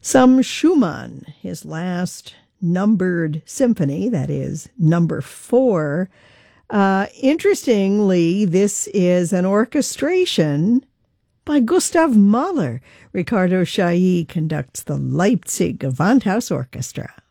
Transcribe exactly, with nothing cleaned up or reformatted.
Some Schumann, his last numbered symphony, that is number four. Uh, interestingly, this is an orchestration by Gustav Mahler. Ricardo Chailly conducts the Leipzig Gewandhaus Orchestra.